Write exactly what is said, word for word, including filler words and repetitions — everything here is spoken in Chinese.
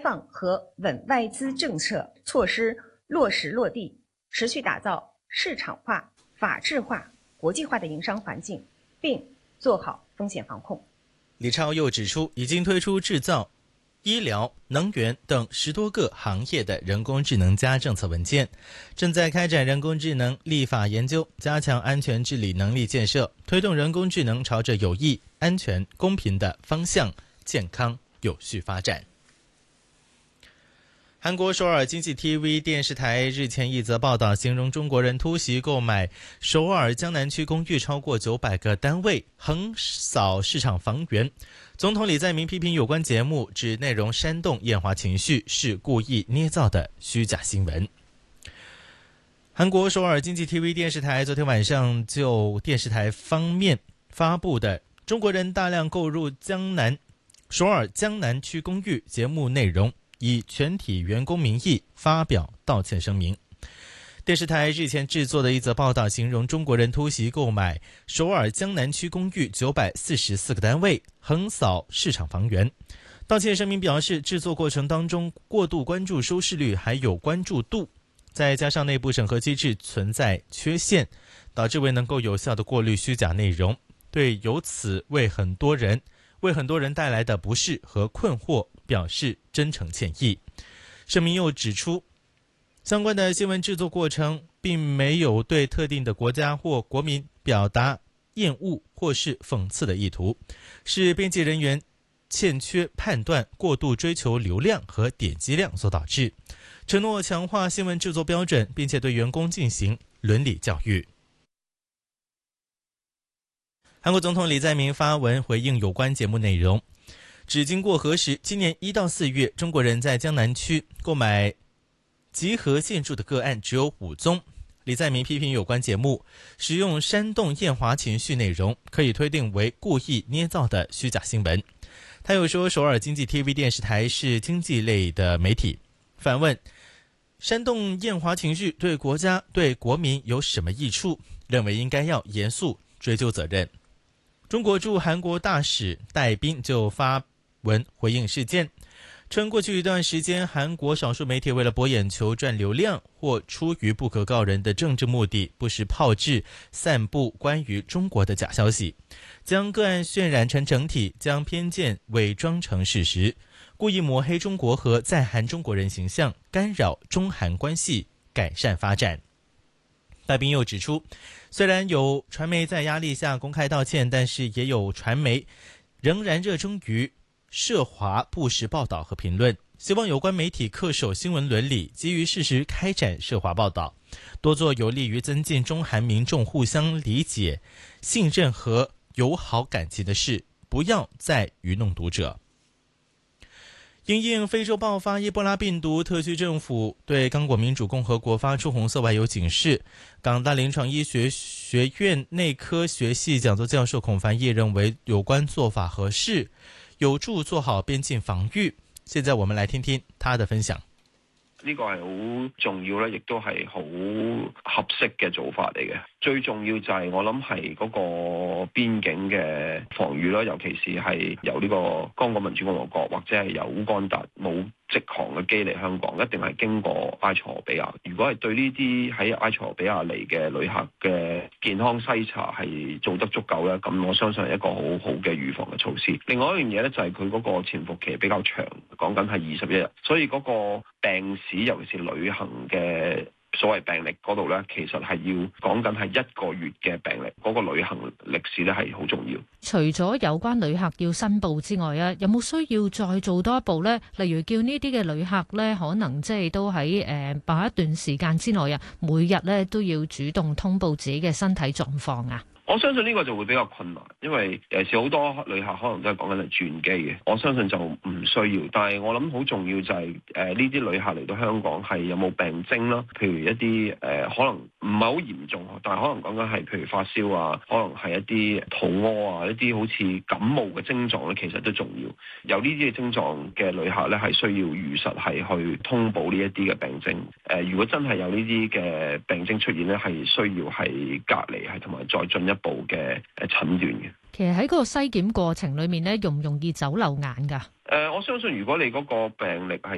放和稳外资政策措施落实落地，持续打造市场化、法治化、国际化的营商环境，并做好风险防控。 李超又指出，已经推出制造、医疗、能源等十多个行业的人工智能加政策文件，正在开展人工智能立法研究，加强安全治理能力建设，推动人工智能朝着有益、安全、公平的方向健康有序发展。韩国首尔经济 T V 电视台日前一则报道，形容中国人突袭购买首尔江南区公寓超过九百个单位，横扫市场房源。总统李在明批评有关节目，指内容煽动厌华情绪，是故意捏造的虚假新闻。韩国首尔经济 T V 电视台昨天晚上就电视台方面发布的中国人大量购入江南首尔江南区公寓节目内容，以全体员工名义发表道歉声明。电视台日前制作的一则报道，形容中国人突袭购买首尔江南区公寓九百四十四个单位，横扫市场房源。道歉声明表示，制作过程当中过度关注收视率还有关注度，再加上内部审核机制存在缺陷，导致未能够有效的过滤虚假内容，对由此为很多人为很多人带来的不适和困惑表示真诚歉意。声明又指出，相关的新闻制作过程并没有对特定的国家或国民表达厌恶或是讽刺的意图，是编辑人员欠缺判断、过度追求流量和点击量所导致，承诺强化新闻制作标准，并且对员工进行伦理教育。韩国总统李在明发文回应有关节目内容，指经过核实，今年一到四月，中国人在江南区购买集合建筑的个案只有五宗。李在明批评有关节目使用煽动厌华情绪内容，可以推定为故意捏造的虚假新闻。他又说，首尔经济 T V 电视台是经济类的媒体，反问煽动厌华情绪对国家对国民有什么益处，认为应该要严肃追究责任。中国驻韩国大使戴斌就发文回应事件，称过去一段时间，韩国少数媒体为了博眼球、赚流量，或出于不可告人的政治目的，不时炮制、散布关于中国的假消息，将个案渲染成整体，将偏见伪装成事实，故意抹黑中国和在韩中国人形象，干扰中韩关系改善发展。戴斌又指出，虽然有传媒在压力下公开道歉，但是也有传媒仍然热衷于涉华不实报道和评论，希望有关媒体恪守新闻伦理，基于事实开展涉华报道，多做有利于增进中韩民众互相理解、信任和友好感情的事，不要再愚弄读者。因应非洲爆发伊波拉病毒，特区政府对刚果民主共和国发出红色外游警示。港大临床医学学院内科学系讲座教授孔凡毅认为，有关做法合适，有助做好邊境防禦。現在我們來聽聽他的分享。 呢個係好重要咧，亦都係好合適嘅做法嚟嘅。最重要就係我諗係嗰個邊境嘅防禦啦，尤其是係由呢個剛果民主共和國或者係由烏干達冇直航嘅機嚟香港，一定係經過埃塞俄比亞。如果係對呢啲喺埃塞俄比亞嚟嘅旅客嘅健康篩查係做得足夠咧，咁我相信係一個好好嘅預防嘅措施。另外一樣嘢咧就係佢嗰個潛伏期比較長，講緊係二十一日，所以嗰個病史尤其是旅行嘅所謂病歷嗰度咧，其實係要講緊係一個月嘅病歷，嗰、那個旅行歷史咧係好重要。 除咗有關旅客要申報之外啊，有冇需要再做多一步咧？例如叫呢啲嘅旅客咧，可能即係都喺誒某一段時間之內啊，每日咧都要主動通報自己嘅身體狀況啊。 我相信呢個就會比較困難，因為尤其是好多旅客可能都係講緊係轉機嘅，我相信就唔需要。但係我諗好重要就係誒呢啲旅客嚟到香港係有冇病徵啦，譬如一啲誒、呃、可能唔係好嚴重，但係可能講緊係譬如發燒啊，可能係一啲肚屙啊，一啲好似感冒嘅症狀咧，其實都重要。有呢啲嘅症狀嘅旅客咧，係需要如實係去通報呢一啲嘅病徵。誒、呃，如果真係有呢啲嘅病徵出現咧，係需要係隔離，係同埋再進一步部嘅誒診斷嘅。 其實喺嗰個篩檢過程裏面咧，容唔容易走漏眼㗎？ 誒、呃，我相信如果你嗰個病歷係